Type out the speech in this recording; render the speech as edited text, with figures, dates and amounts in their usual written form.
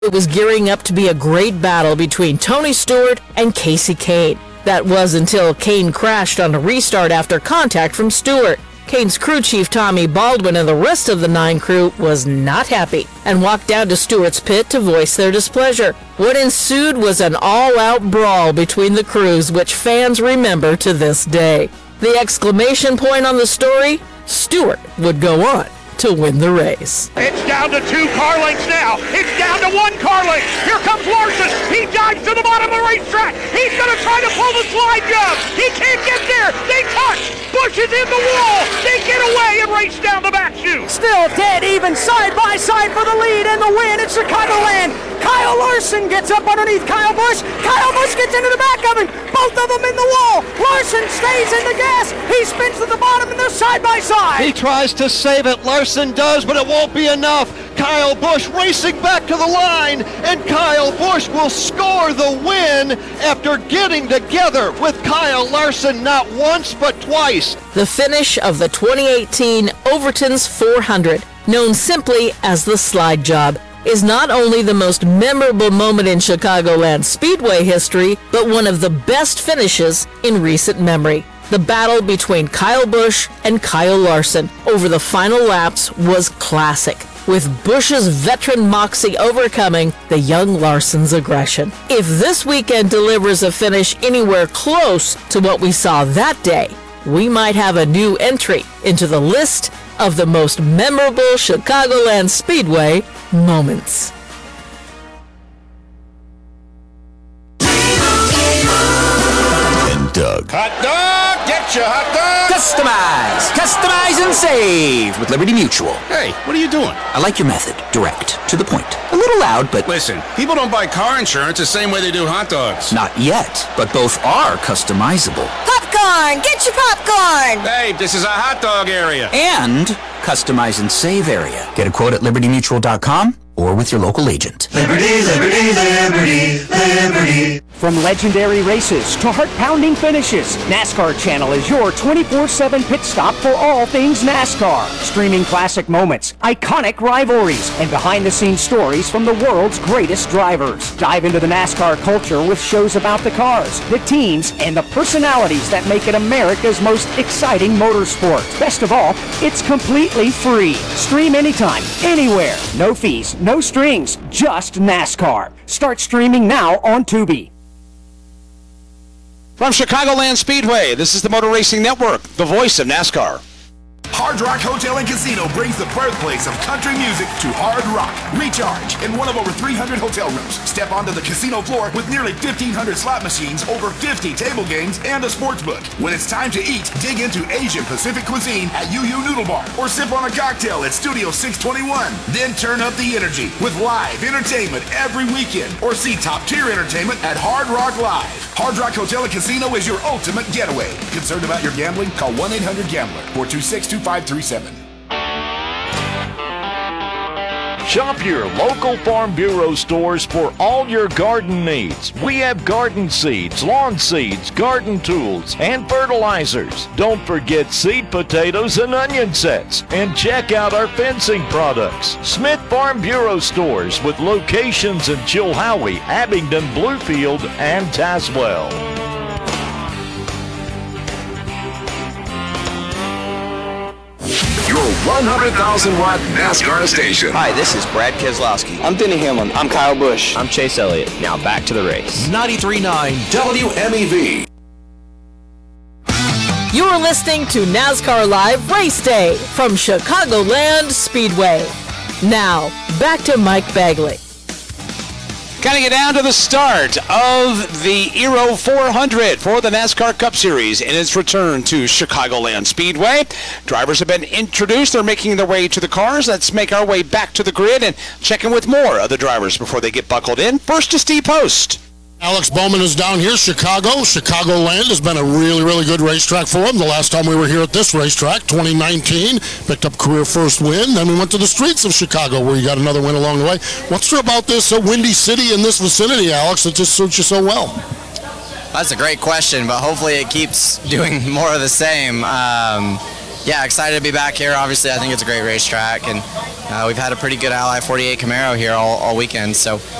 It was gearing up to be a great battle between Tony Stewart and Kasey Kahne. That was until Kahne crashed on a restart after contact from Stewart. Kahne's crew chief Tommy Baldwin and the rest of the 9 crew was not happy and walked down to Stewart's pit to voice their displeasure. What ensued was an all-out brawl between the crews, which fans remember to this day. The exclamation point on the story? Stewart would go on to win the race. It's down to 2 car lengths now. It's down to 1 car length. Here comes Larson. He dives to the bottom of the racetrack. He's going to try to pull the slide job. He can't get there. They touch. Busch is in the wall. They get away and race down the back chute. Still dead even side by side for the lead and the win at Chicagoland. Kyle Larson gets up underneath Kyle Busch. Kyle Busch gets into the back of him. Both of them in the wall. Larson stays in the gas. He spins to the bottom and they're side by side. He tries to save it. Larson does, but it won't be enough. Kyle Busch racing back to the line, and Kyle Busch will score the win after getting together with Kyle Larson not once but twice. The finish of the 2018 Overton's 400, known simply as the slide job, is not only the most memorable moment in Chicagoland Speedway history, but one of the best finishes in recent memory. The battle between Kyle Busch and Kyle Larson over the final laps was classic, with Busch's veteran moxie overcoming the young Larson's aggression. If this weekend delivers a finish anywhere close to what we saw that day, we might have a new entry into the list of the most memorable Chicagoland Speedway moments. And Doug. Hot dog! Get your hot dog! Customize and save with Liberty Mutual. Hey, what are you doing? I like your method. Direct, to the point. A little loud, but... Listen, people don't buy car insurance the same way they do hot dogs. Not yet, but both are customizable. Popcorn! Get your popcorn! Babe, this is a hot dog area. And customize and save area. Get a quote at libertymutual.com or with your local agent. Liberty, liberty, liberty, liberty. From legendary races to heart-pounding finishes, NASCAR Channel is your 24/7 pit stop for all things NASCAR. Streaming classic moments, iconic rivalries, and behind-the-scenes stories from the world's greatest drivers. Dive into the NASCAR culture with shows about the cars, the teams, and the personalities that make it America's most exciting motorsport. Best of all, it's completely free. Stream anytime, anywhere. No fees, no strings, just NASCAR. Start streaming now on Tubi. From Chicagoland Speedway, this is the Motor Racing Network, the voice of NASCAR. Hard Rock Hotel and Casino brings the birthplace of country music to Hard Rock. Recharge in one of over 300 hotel rooms. Step onto the casino floor with nearly 1,500 slot machines, over 50 table games, and a sports book. When it's time to eat, dig into Asian Pacific cuisine at Yu Yu Noodle Bar, or sip on a cocktail at Studio 621. Then turn up the energy with live entertainment every weekend, or see top-tier entertainment at Hard Rock Live. Hard Rock Hotel and Casino is your ultimate getaway. Concerned about your gambling? Call 1-800-GAMBLER, 426-2537. Shop your local Farm Bureau stores for all your garden needs. We have garden seeds, lawn seeds, garden tools, and fertilizers. Don't forget seed potatoes and onion sets. And check out our fencing products. Smith Farm Bureau stores with locations in Chilhowie, Abingdon, Bluefield, and Tazewell. Your 100,000-watt NASCAR station. Hi, this is Brad Keselowski. I'm Denny Hamlin. I'm Kyle Busch. I'm Chase Elliott. Now back to the race. 93.9 WMEV. You're listening to NASCAR Live Race Day from Chicagoland Speedway. Now, back to Mike Bagley. Kind of get down to the start of the Aero 400 for the NASCAR Cup Series in its return to Chicagoland Speedway. Drivers have been introduced. They're making their way to the cars. Let's make our way back to the grid and check in with more of the drivers before they get buckled in. First to Steve Post. Alex Bowman is down here, Chicago. Chicagoland has been a really, really good racetrack for him. The last time we were here at this racetrack, 2019, picked up career first win. Then we went to the streets of Chicago where you got another win along the way. What's there about this windy city in this vicinity, Alex, that just suits you so well? That's a great question, but hopefully it keeps doing more of the same. Yeah, excited to be back here. Obviously, I think it's a great racetrack, and We've had a pretty good Ally 48 Camaro here all weekend, so